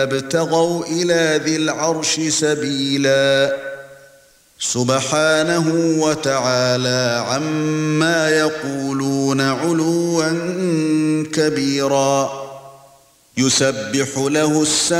ابتغوا إلى ذي العرش سبيلا سبحانه وتعالى عما يقولون علوا كبيرا يسبح له السماوات